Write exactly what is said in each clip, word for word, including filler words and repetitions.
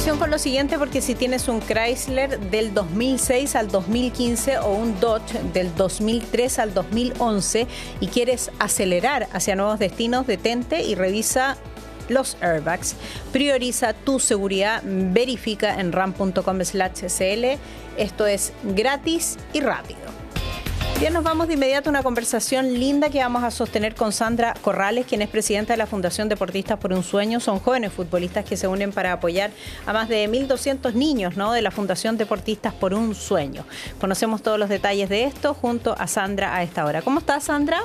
atención con lo siguiente, porque si tienes un Chrysler del dos mil seis al dos mil quince o un Dodge del dos mil tres al dos mil once y quieres acelerar hacia nuevos destinos, detente y revisa los airbags. Prioriza tu seguridad, verifica en ram punto com slash cl. Esto es gratis y rápido. Bien, nos vamos de inmediato a una conversación linda que vamos a sostener con Sandra Corrales, quien es presidenta de la Fundación Deportistas por un Sueño. Son jóvenes futbolistas que se unen para apoyar a más de mil doscientos niños, ¿no?, de la Fundación Deportistas por un Sueño. Conocemos todos los detalles de esto junto a Sandra a esta hora. ¿Cómo estás, Sandra?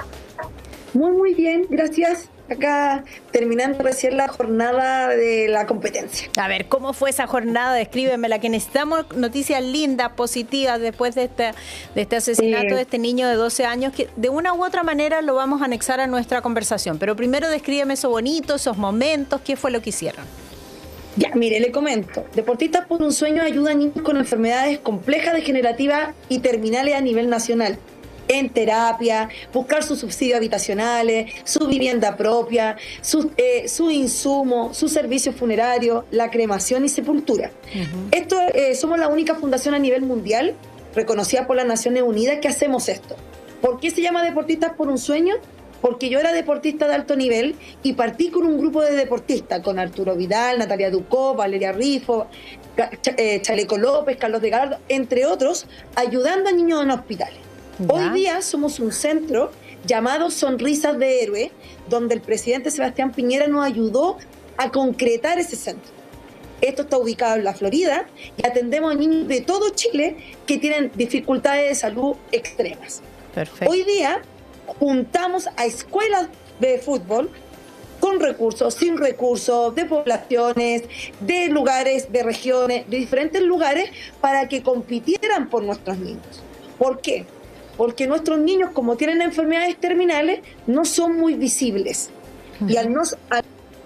Muy, muy bien, gracias. Acá terminando recién la jornada de la competencia. A ver, ¿cómo fue esa jornada? Descríbemela, que necesitamos noticias lindas, positivas, después de este, de este asesinato sí. de este niño de doce años, que de una u otra manera lo vamos a anexar a nuestra conversación. Pero primero descríbeme eso bonito, esos momentos, ¿qué fue lo que hicieron? Ya, mire, le comento. Deportistas por un Sueño ayuda a niños con enfermedades complejas, degenerativas y terminales a nivel nacional. En terapia, buscar sus subsidios habitacionales, su vivienda propia, su, eh, su insumo, su servicio funerario, la cremación y sepultura. Uh-huh. Esto eh, somos la única fundación a nivel mundial reconocida por las Naciones Unidas que hacemos esto. ¿Por qué se llama Deportistas por un Sueño? Porque yo era deportista de alto nivel y partí con un grupo de deportistas, con Arturo Vidal, Natalia Ducó, Valeria Rifo, Chaleco López, Carlos de Galardo, entre otros, ayudando a niños en hospitales. ¿Ya? Hoy día somos un centro llamado Sonrisas de Héroe, donde el presidente Sebastián Piñera nos ayudó a concretar ese centro. Esto está ubicado en la Florida y atendemos a niños de todo Chile que tienen dificultades de salud extremas. Perfecto. Hoy día juntamos a escuelas de fútbol con recursos, sin recursos, de poblaciones, de lugares, de regiones, de diferentes lugares, para que compitieran por nuestros niños. ¿Por qué? Porque nuestros niños, como tienen enfermedades terminales, no son muy visibles. Uh-huh. Y al no... Al,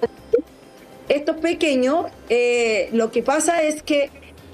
estos pequeños, eh, lo que pasa es que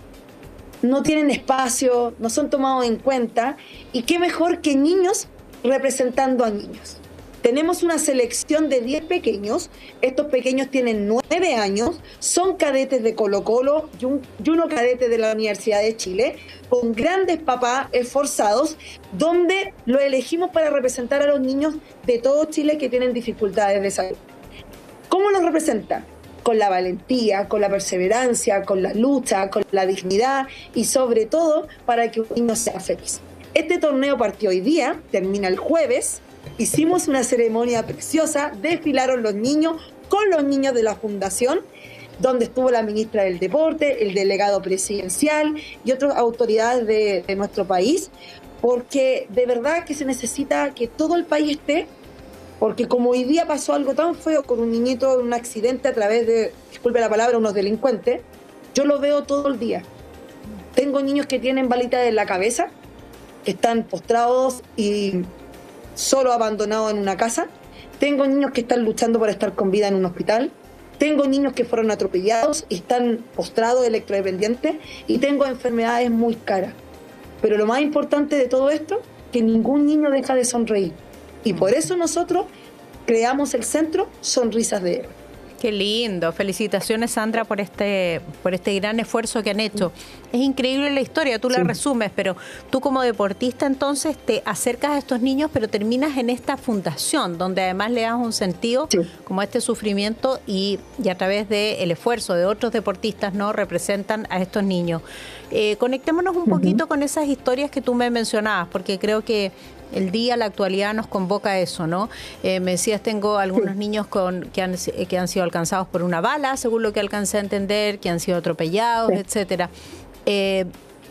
no tienen espacio, no son tomados en cuenta, y qué mejor que niños representando a niños. Tenemos una selección de diez pequeños. Estos pequeños tienen nueve años, son cadetes de Colo Colo y, un, y uno cadete de la Universidad de Chile, con grandes papás esforzados, donde lo elegimos para representar a los niños de todo Chile que tienen dificultades de salud. ¿Cómo los representan? Con la valentía, con la perseverancia, con la lucha, con la dignidad y sobre todo para que un niño sea feliz. Este torneo partió hoy día, termina el jueves. Hicimos una ceremonia preciosa, desfilaron los niños con los niños de la fundación, donde estuvo la ministra del Deporte, el delegado presidencial y otras autoridades de, de nuestro país, porque de verdad que se necesita que todo el país esté, porque como hoy día pasó algo tan feo con un niñito en un accidente a través de, disculpe la palabra, unos delincuentes, yo lo veo todo el día. Tengo niños que tienen balitas en la cabeza, que están postrados y solo abandonados en una casa. Tengo niños que están luchando por estar con vida en un hospital. Tengo niños que fueron atropellados y están postrados, electrodependientes. Y tengo enfermedades muy caras. Pero lo más importante de todo esto, que ningún niño deja de sonreír. Y por eso nosotros creamos el centro Sonrisas de Héroe. Qué lindo. Felicitaciones, Sandra, por este, por este gran esfuerzo que han hecho. Es increíble la historia, tú la sí. resumes, pero tú como deportista entonces te acercas a estos niños, pero terminas en esta fundación, donde además le das un sentido sí. como este sufrimiento y, y a través del esfuerzo de otros deportistas, ¿no?, representan a estos niños. Eh, conectémonos un uh-huh. poquito con esas historias que tú me mencionabas, porque creo que el día, la actualidad nos convoca a eso, ¿no? Eh, me decías, tengo algunos niños con, que, han, que han sido alcanzados por una bala, según lo que alcancé a entender, que han sido atropellados, sí. etcétera. Eh,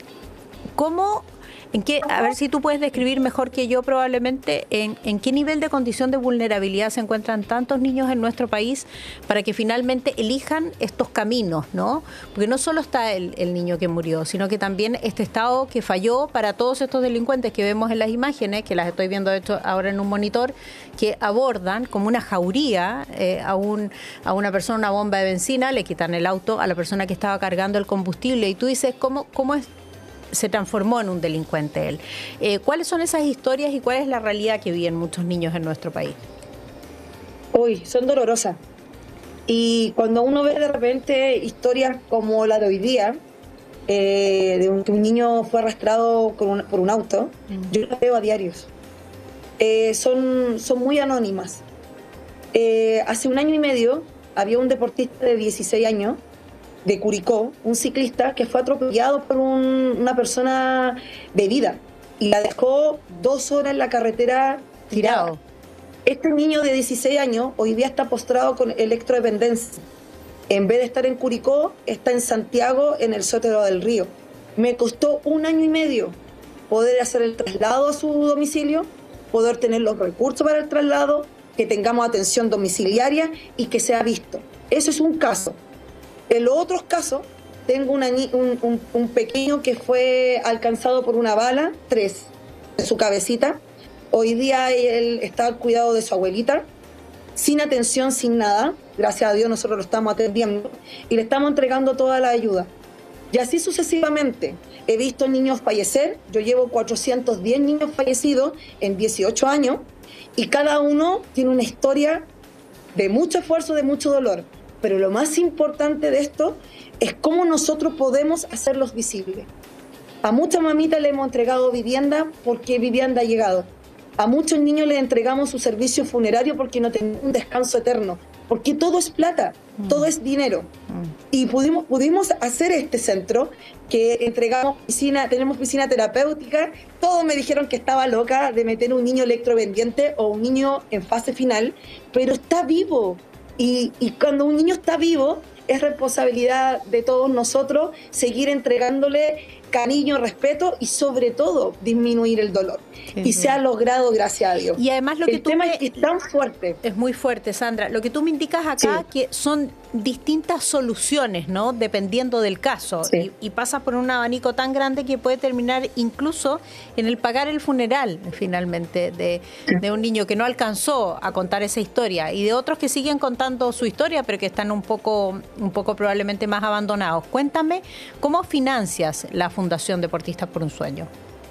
¿Cómo, en qué, a ver si tú puedes describir mejor que yo probablemente, en, en qué nivel de condición de vulnerabilidad se encuentran tantos niños en nuestro país para que finalmente elijan estos caminos, ¿no? Porque no solo está el, el niño que murió, sino que también este Estado que falló para todos estos delincuentes que vemos en las imágenes, que las estoy viendo de hecho ahora en un monitor, que abordan como una jauría eh, a, un, a una persona, una bomba de benzina, le quitan el auto a la persona que estaba cargando el combustible y tú dices, ¿cómo, cómo es? Se transformó en un delincuente él. Eh, ¿Cuáles son esas historias y cuál es la realidad que viven muchos niños en nuestro país? Uy, son dolorosas. Y cuando uno ve de repente historias como la de hoy día, eh, de un, que un niño fue arrastrado con un, por un auto, mm. yo las veo a diarios. Eh, son, son muy anónimas. Eh, hace un año y medio había un deportista de dieciséis años, de Curicó, un ciclista que fue atropellado por un, una persona bebida y la dejó dos horas en la carretera tirado. Este niño de dieciséis años hoy día está postrado con electrodependencia. En vez de estar en Curicó, está en Santiago, en el Sotero del Río. Me costó un año y medio poder hacer el traslado a su domicilio, poder tener los recursos para el traslado, que tengamos atención domiciliaria y que sea visto. Eso es un caso. En los otros casos, tengo una, un, un, un pequeño que fue alcanzado por una bala, tres, en su cabecita. Hoy día él está al cuidado de su abuelita, sin atención, sin nada. Gracias a Dios nosotros lo estamos atendiendo y le estamos entregando toda la ayuda. Y así sucesivamente. He visto niños fallecer. Yo llevo cuatrocientos diez niños fallecidos en dieciocho años y cada uno tiene una historia de mucho esfuerzo, de mucho dolor. Pero lo más importante de esto es cómo nosotros podemos hacerlos visibles. A muchas mamitas le hemos entregado vivienda porque vivienda ha llegado. A muchos niños les entregamos su servicio funerario porque no tienen un descanso eterno. Porque todo es plata, mm. todo es dinero. Mm. Y pudimos, pudimos hacer este centro que entregamos piscina, tenemos piscina terapéutica. Todos me dijeron que estaba loca de meter un niño electrodependiente o un niño en fase final, pero está vivo. Y, y cuando un niño está vivo, es responsabilidad de todos nosotros seguir entregándole cariño, respeto y sobre todo disminuir el dolor. Sí, y sí. se ha logrado, gracias a Dios. Y además lo que el tú tema me... es que es tan fuerte. Es muy fuerte, Sandra. Lo que tú me indicas acá, sí. que son distintas soluciones, ¿no? Dependiendo del caso. Sí. Y, y pasas por un abanico tan grande que puede terminar incluso en el pagar el funeral, finalmente, de, de un niño que no alcanzó a contar esa historia y de otros que siguen contando su historia, pero que están un poco, un poco probablemente más abandonados. Cuéntame, ¿cómo financias la Fundación Deportistas por un Sueño?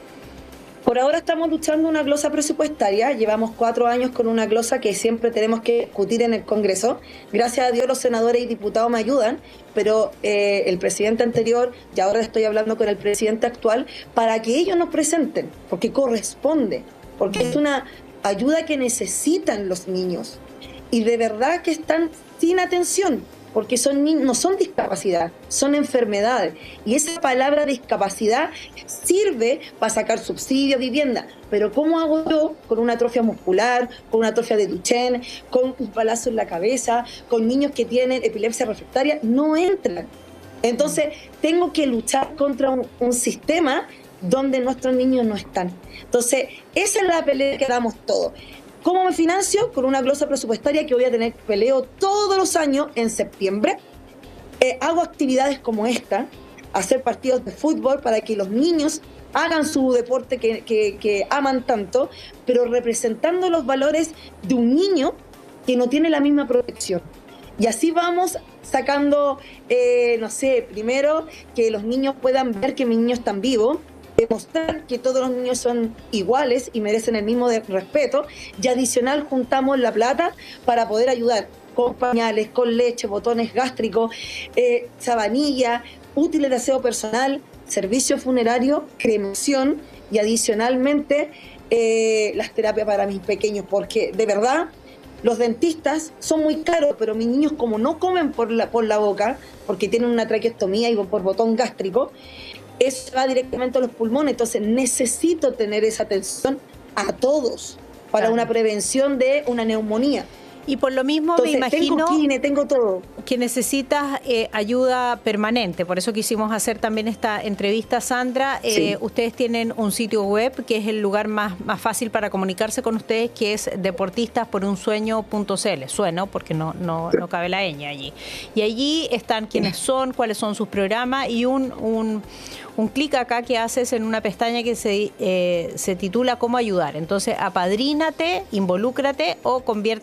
Por ahora estamos luchando una glosa presupuestaria. Llevamos cuatro años con una glosa que siempre tenemos que discutir en el Congreso. Gracias a Dios los senadores y diputados me ayudan, pero eh, el presidente anterior, y ahora estoy hablando con el presidente actual, para que ellos nos presenten, porque corresponde, porque es una ayuda que necesitan los niños y de verdad que están sin atención. Porque son no son discapacidad, son enfermedades. Y esa palabra discapacidad sirve para sacar subsidios, vivienda. Pero ¿cómo hago yo con una atrofia muscular, con una atrofia de Duchenne, con un balazo en la cabeza, con niños que tienen epilepsia refractaria? No entran. Entonces, tengo que luchar contra un, un sistema donde nuestros niños no están. Entonces, esa es la pelea que damos todos. ¿Cómo me financio? Con una glosa presupuestaria que voy a tener peleo todos los años en septiembre. Eh, hago actividades como esta, hacer partidos de fútbol para que los niños hagan su deporte que, que, que aman tanto, pero representando los valores de un niño que no tiene la misma protección. Y así vamos sacando, eh, no sé, primero que los niños puedan ver que mis niños están vivos, demostrar que todos los niños son iguales y merecen el mismo de respeto, y adicional juntamos la plata para poder ayudar con pañales, con leche, botones gástricos, eh, sabanilla, útiles de aseo personal, servicio funerario, cremación y adicionalmente eh, las terapias para mis pequeños, porque de verdad los dentistas son muy caros, pero mis niños como no comen por la, por la boca, porque tienen una traqueostomía y por botón gástrico, eso va directamente a los pulmones. Entonces necesito tener esa atención a todos para claro. una prevención de una neumonía. Y por lo mismo Entonces, me imagino tengo kine, tengo todo. que necesitas eh, ayuda permanente. Por eso quisimos hacer también esta entrevista, Sandra. Eh, sí. Ustedes tienen un sitio web que es el lugar más, más fácil para comunicarse con ustedes, que es deportistas por un sueño punto c l. Sueno porque no, no, no cabe la ñ allí. Y allí están quiénes son, cuáles son sus programas y un... un un clic acá que haces en una pestaña que se, eh, se titula Cómo ayudar. Entonces, apadrínate, involúcrate o conviértete en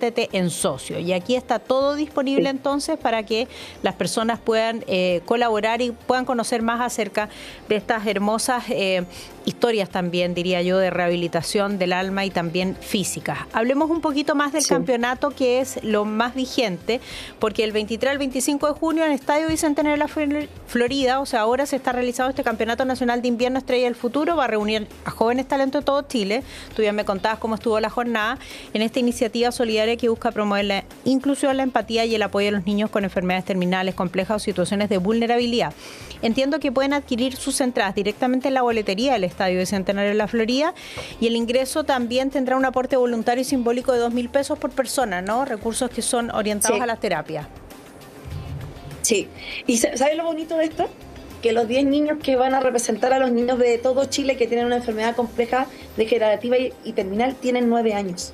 en socio. Y aquí está todo disponible entonces para que las personas puedan eh, colaborar y puedan conocer más acerca de estas hermosas eh, historias también, diría yo, de rehabilitación del alma y también física. Hablemos un poquito más del sí. campeonato, que es lo más vigente, porque el veintitrés al veinticinco de junio en el Estadio Bicentenario de la Florida, o sea, ahora se está realizando este Campeonato Nacional de Invierno Estrella del Futuro, va a reunir a jóvenes talentos de todo Chile. Tú ya me contabas cómo estuvo la jornada en esta iniciativa solidaria que busca promover la inclusión, la empatía y el apoyo a los niños con enfermedades terminales complejas o situaciones de vulnerabilidad. Entiendo que pueden adquirir sus entradas directamente en la boletería del Estadio Bicentenario de la Florida, y el ingreso también tendrá un aporte voluntario y simbólico de dos mil pesos por persona, ¿no? Recursos que son orientados sí. a las terapias. Sí. ¿Y sabes lo bonito de esto? Que los diez niños que van a representar a los niños de todo Chile que tienen una enfermedad compleja, degenerativa y, y terminal tienen nueve años.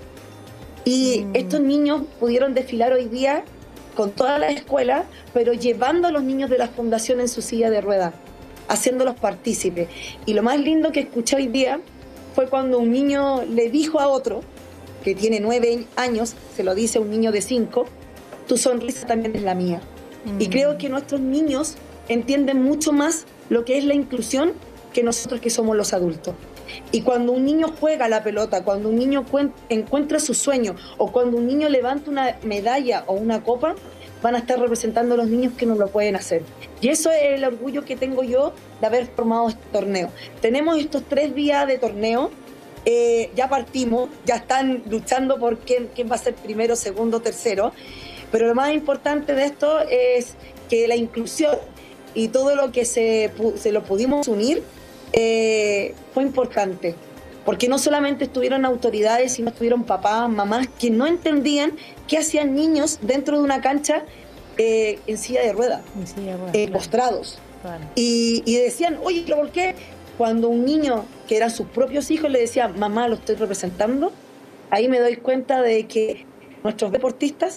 Y mm. estos niños pudieron desfilar hoy día con toda la escuela, pero llevando a los niños de la fundación en su silla de ruedas, haciéndolos partícipes. Y lo más lindo que escuché hoy día fue cuando un niño le dijo a otro, que tiene nueve años, se lo dice a un niño de cinco, tu sonrisa también es la mía. Mm. Y creo que nuestros niños entienden mucho más lo que es la inclusión que nosotros que somos los adultos. Y cuando un niño juega la pelota, cuando un niño encuentra su sueño, o cuando un niño levanta una medalla o una copa, van a estar representando a los niños que no lo pueden hacer. Y eso es el orgullo que tengo yo de haber formado este torneo. Tenemos estos tres días de torneo, eh, ya partimos, ya están luchando por quién, quién va a ser primero, segundo, tercero, pero lo más importante de esto es que la inclusión y todo lo que se, se lo pudimos unir eh, fue importante, porque no solamente estuvieron autoridades, sino estuvieron papás, mamás que no entendían qué hacían niños dentro de una cancha eh, en silla de ruedas, sí, bueno, eh, claro. postrados. Claro. Y, y decían, oye, ¿por qué? Cuando un niño que eran sus propios hijos le decía, mamá, lo estoy representando, ahí me doy cuenta de que nuestros deportistas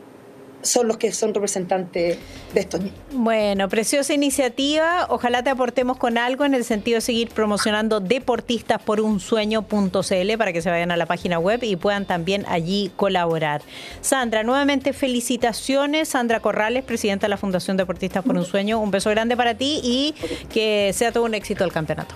son los que son representantes de estos niños. Bueno, preciosa iniciativa. Ojalá te aportemos con algo en el sentido de seguir promocionando deportistas por un sueño punto c l para que se vayan a la página web y puedan también allí colaborar. Sandra, nuevamente felicitaciones. Sandra Corrales, presidenta de la Fundación Deportistas por un Sueño. Un beso grande para ti y que sea todo un éxito el campeonato.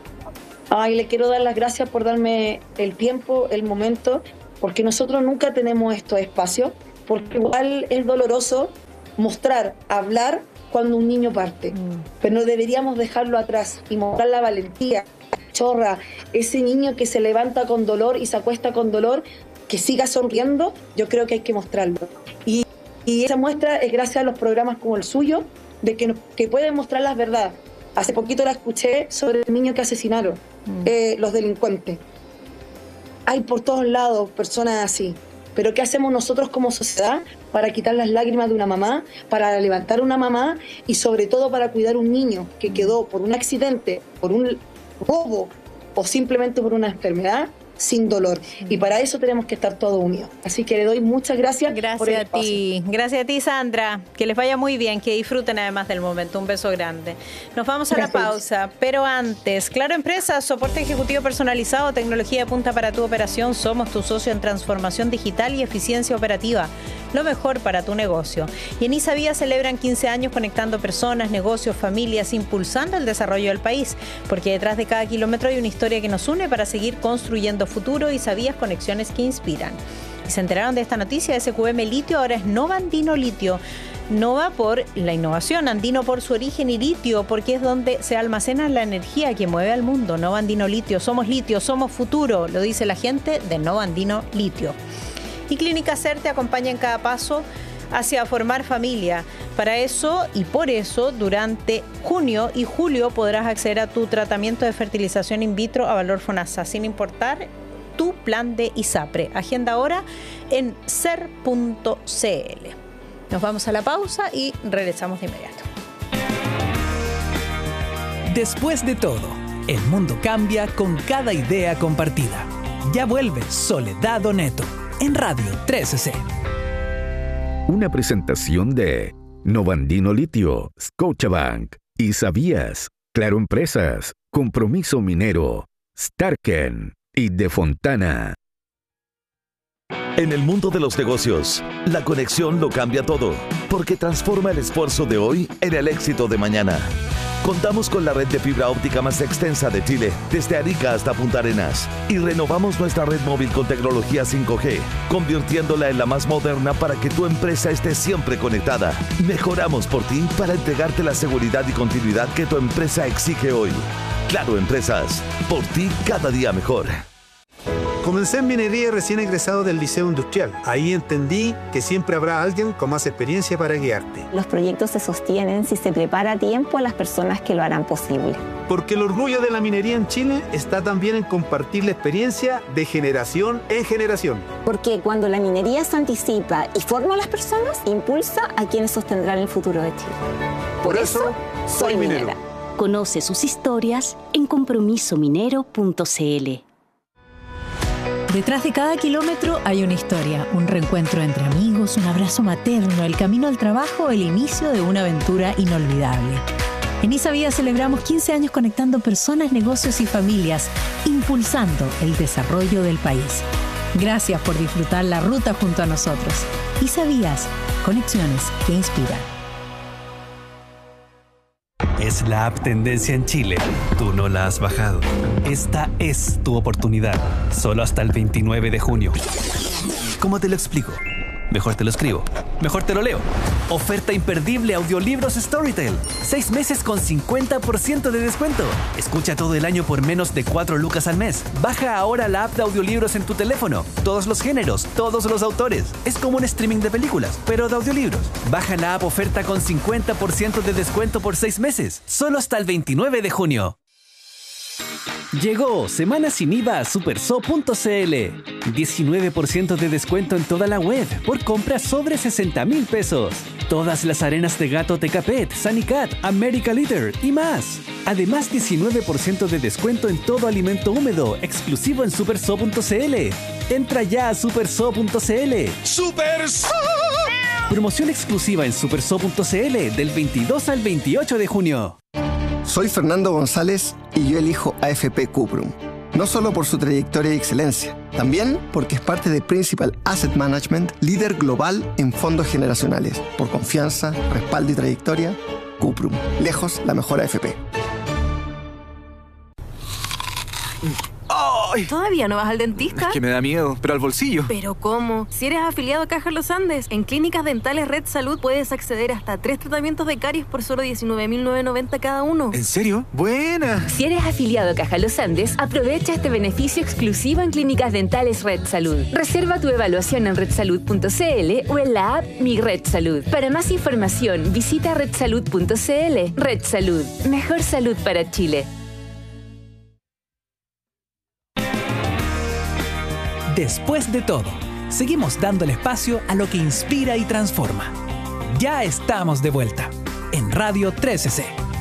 Ay, le quiero dar las gracias por darme el tiempo, el momento, porque nosotros nunca tenemos estos espacios. Porque igual es doloroso mostrar, hablar cuando un niño parte, mm. pero no deberíamos dejarlo atrás y mostrar la valentía, la chorra, ese niño que se levanta con dolor y se acuesta con dolor, que siga sonriendo. Yo creo que hay que mostrarlo. Y, y esa muestra es gracias a los programas como el suyo, de que, que pueden mostrar las verdades. Hace poquito la escuché sobre el niño que asesinaron, mm. eh, los delincuentes. Hay por todos lados personas así. Pero ¿qué hacemos nosotros como sociedad para quitar las lágrimas de una mamá, para levantar a una mamá y sobre todo para cuidar a un niño que quedó por un accidente, por un robo o simplemente por una enfermedad sin dolor? Y para eso tenemos que estar todos unidos. Así que le doy muchas gracias. Gracias por el a espacio. ti. Gracias a ti, Sandra. Que les vaya muy bien, que disfruten además del momento. Un beso grande. Nos vamos a gracias. La pausa, pero antes, Claro Empresas, soporte ejecutivo personalizado, tecnología de punta para tu operación. Somos tu socio en transformación digital y eficiencia operativa. Lo mejor para tu negocio. Y en Isavía celebran quince años conectando personas, negocios, familias, impulsando el desarrollo del país. Porque detrás de cada kilómetro hay una historia que nos une para seguir construyendo futuro. Isavía, conexiones que inspiran. Y se enteraron de esta noticia, S Q M Litio ahora es Nova Andino Litio. Nova por la innovación, Andino por su origen y litio porque es donde se almacena la energía que mueve al mundo. Nova Andino Litio, somos litio, somos futuro, lo dice la gente de Nova Andino Litio. Y Clínica Ser te acompaña en cada paso hacia formar familia. Para eso y por eso, durante junio y julio podrás acceder a tu tratamiento de fertilización in vitro a valor FONASA, sin importar tu plan de ISAPRE. Agenda ahora en ser punto c l. Nos vamos a la pausa y regresamos de inmediato. Después de todo, el mundo cambia con cada idea compartida. Ya vuelve Soledad Oneto en Radio trece C. Una presentación de Nova Andino Litio, Scotiabank, Isavías, Claro Empresas, Compromiso Minero, Starken y De Fontana. En el mundo de los negocios, la conexión lo cambia todo, porque transforma el esfuerzo de hoy en el éxito de mañana. Contamos con la red de fibra óptica más extensa de Chile, desde Arica hasta Punta Arenas, y renovamos nuestra red móvil con tecnología cinco G, convirtiéndola en la más moderna para que tu empresa esté siempre conectada. Mejoramos por ti para entregarte la seguridad y continuidad que tu empresa exige hoy. Claro Empresas, por ti cada día mejor. Comencé en minería recién egresado del Liceo Industrial. Ahí entendí que siempre habrá alguien con más experiencia para guiarte. Los proyectos se sostienen si se prepara a tiempo a las personas que lo harán posible. Porque el orgullo de la minería en Chile está también en compartir la experiencia de generación en generación. Porque cuando la minería se anticipa y forma a las personas, impulsa a quienes sostendrán el futuro de Chile. Por, Por eso, eso, soy minera. minera. Conoce sus historias en compromiso minero punto c l. Detrás de cada kilómetro hay una historia, un reencuentro entre amigos, un abrazo materno, el camino al trabajo, el inicio de una aventura inolvidable. En Isavía celebramos quince años conectando personas, negocios y familias, impulsando el desarrollo del país. Gracias por disfrutar la ruta junto a nosotros. Isavías, conexiones que inspiran. Es la app tendencia en Chile. Tú no la has bajado. Esta es tu oportunidad. Solo hasta el veintinueve de junio. ¿Cómo te lo explico? Mejor te lo escribo. Mejor te lo leo. Oferta imperdible Audiolibros Storytel. Seis meses con cincuenta por ciento de descuento. Escucha todo el año por menos de cuatro lucas al mes. Baja ahora la app de audiolibros en tu teléfono. Todos los géneros, todos los autores. Es como un streaming de películas, pero de audiolibros. Baja la app oferta con cincuenta por ciento de descuento por seis meses. Solo hasta el veintinueve de junio. Llegó Semana Sin I V A a superso punto c l. diecinueve por ciento de descuento en toda la web por compras sobre sesenta mil pesos. Todas las arenas de gato Tecapet, Sanicat, America Litter y más. Además, diecinueve por ciento de descuento en todo alimento húmedo exclusivo en superso punto c l. Entra ya a superso punto c l. ¡Superso! Promoción exclusiva en superso punto c l del veintidós al veintiocho de junio. Soy Fernando González y yo elijo A F P Cuprum. No solo por su trayectoria y excelencia, también porque es parte de Principal Asset Management, líder global en fondos generacionales. Por confianza, respaldo y trayectoria, Cuprum. Lejos la mejor A F P. ¡Ay! ¿Todavía no vas al dentista? Es que me da miedo, pero al bolsillo. ¿Pero cómo? Si eres afiliado a Caja Los Andes, en Clínicas Dentales Red Salud puedes acceder hasta tres tratamientos de caries por solo diecinueve mil novecientos noventa cada uno. ¿En serio? ¡Buena! Si eres afiliado a Caja Los Andes, aprovecha este beneficio exclusivo en Clínicas Dentales Red Salud. Reserva tu evaluación en red salud punto c l o en la app Mi Red Salud. Para más información, visita red salud punto c l. Red Salud. Mejor salud para Chile. Después de todo, seguimos dándole espacio a lo que inspira y transforma. Ya estamos de vuelta en Radio trece C.